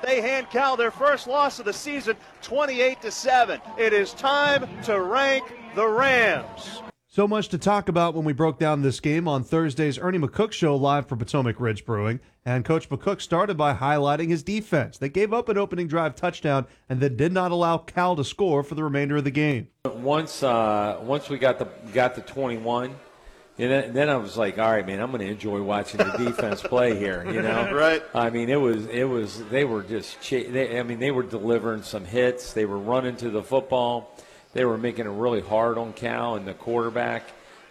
they hand Cal their first loss of the season, 28-7. It is time to rank the Rams. So much to talk about when we broke down this game on Thursday's Ernie McCook Show live for Potomac Ridge Brewing. And Coach McCook started by highlighting his defense. They gave up an opening drive touchdown and then did not allow Cal to score for the remainder of the game. Once we got the 21, and then I was like, all right, man, I'm going to enjoy watching the defense play here. You know, right? I mean, they were just they were delivering some hits. They were running to the football. They were making it really hard on Cal and the quarterback.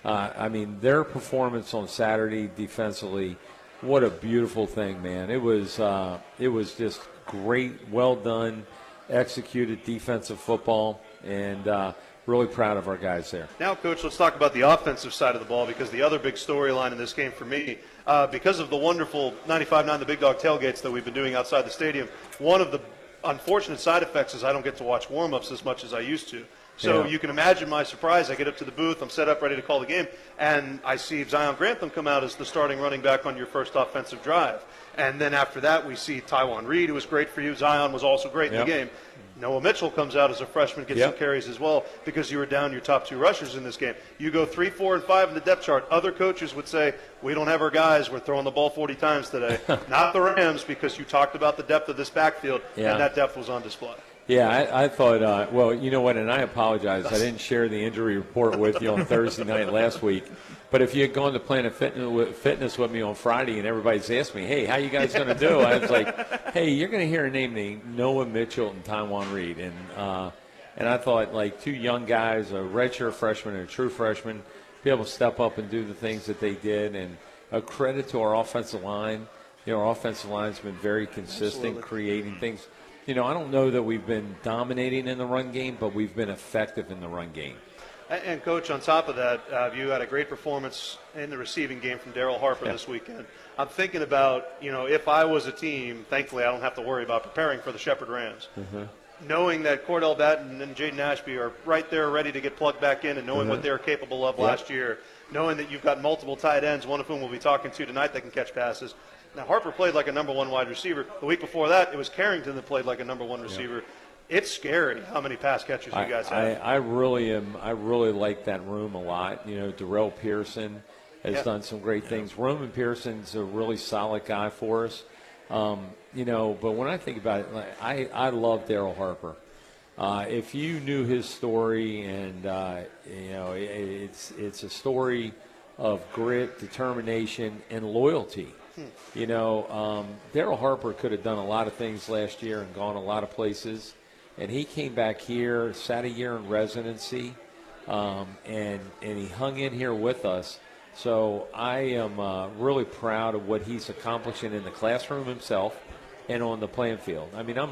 Their performance on Saturday defensively, what a beautiful thing, man. It was just great, well done, executed defensive football, and really proud of our guys there. Now, Coach, let's talk about the offensive side of the ball, because the other big storyline in this game for me, because of the wonderful 95.9 The Big Dog tailgates that we've been doing outside the stadium, one of the unfortunate side effects is I don't get to watch warm-ups as much as I used to. So you can imagine my surprise. I get up to the booth, I'm set up, ready to call the game, and I see Zion Grantham come out as the starting running back on your first offensive drive. And then after that, we see Tywan Reed, who was great for you. Zion was also great in the game. Noah Mitchell comes out as a freshman, gets some carries as well, because you were down your top two rushers in this game. You go 3, 4, and 5 in the depth chart. Other coaches would say, we don't have our guys. We're throwing the ball 40 times today. Not the Rams, because you talked about the depth of this backfield, and that depth was on display. Yeah, I thought, well, you know what, and I apologize. I didn't share the injury report with you on Thursday night last week. But if you had gone to Planet Fitness with me on Friday and everybody's asked me, hey, how you guys going to do? I was like, hey, you're going to hear a name named Noah Mitchell and Tywan Reed. And I thought, like, two young guys, a redshirt freshman and a true freshman, be able to step up and do the things that they did. And a credit to our offensive line. You know, our offensive line's been very consistent, creating things. You know, I don't know that we've been dominating in the run game, but we've been effective in the run game. And, Coach, on top of that, you had a great performance in the receiving game from Daryl Harper this weekend. I'm thinking about, you know, if I was a team, thankfully I don't have to worry about preparing for the Shepherd Rams. Knowing that Cordell Batten and Jaden Ashby are right there ready to get plugged back in, and knowing what they were capable of last year, knowing that you've got multiple tight ends, one of whom we'll be talking to tonight that can catch passes. Now, Harper played like a number one wide receiver. The week before that, it was Carrington that played like a number one receiver. It's scary how many pass catches you guys have. I really like that room a lot. You know, Darrell Pearson has done some great things. Roman Pearson's a really solid guy for us. You know, but when I think about it, like, I love Daryl Harper. If you knew his story, and you know, it's a story of grit, determination, and loyalty. You know, Daryl Harper could have done a lot of things last year and gone a lot of places, and he came back here, sat a year in residency, and he hung in here with us. So I am really proud of what he's accomplishing in the classroom himself and on the playing field. I mean,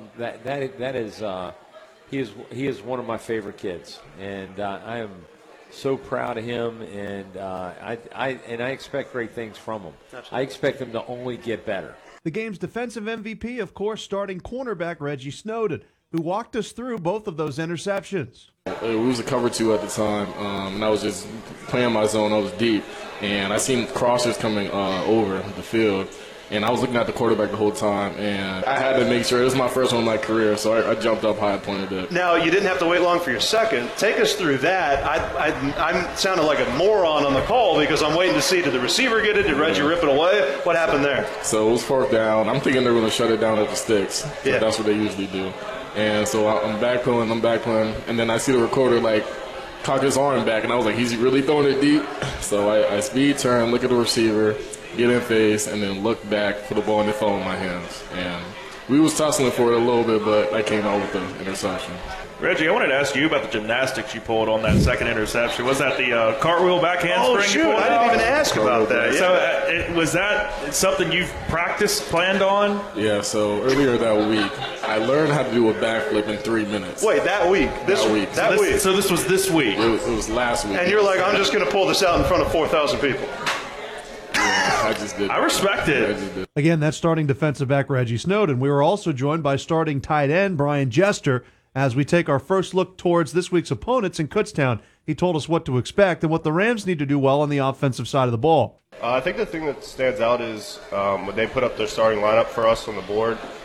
he is one of my favorite kids, and I am so proud of him, and I expect great things from him. Absolutely. I expect him to only get better. The game's defensive MVP, of course, starting cornerback Reggie Snowden, who walked us through both of those interceptions. We was a cover two at the time, and I was just playing my zone. I was deep, and I seen crossers coming over the field. And I was looking at the quarterback the whole time, and I had to make sure. It was my first one in my career, so I jumped up high, pointed it. Now, you didn't have to wait long for your second. Take us through that. I'm sounding like a moron on the call because I'm waiting to see, did the receiver get it? Did Reggie rip it away? What happened there? So it was fourth down. I'm thinking they're going to shut it down at the sticks. Yeah. That's what they usually do. And so I'm backpedaling, and then I see the recorder, like, cock his arm back, and I was like, he's really throwing it deep? So I speed turn, look at the receiver, get in face, and then look back for the ball, and it fell in my hands. And we was tussling for it a little bit, but I came out with the interception. Reggie, I wanted to ask you about the gymnastics you pulled on that second interception. Was that the cartwheel back handspring? Oh, shoot, I didn't even ask about that. So was that something you've practiced, planned on? Yeah, so earlier that week, I learned how to do a backflip in 3 minutes. Wait, that week? That week. So this was this week? It was last week. And you're like, I'm just going to pull this out in front of 4,000 people. I just did. I respect it. Again, that's starting defensive back Reggie Snowden. We were also joined by starting tight end Brian Jester as we take our first look towards this week's opponents in Kutztown. He told us what to expect and what the Rams need to do well on the offensive side of the ball. I think the thing that stands out is when they put up their starting lineup for us on the board,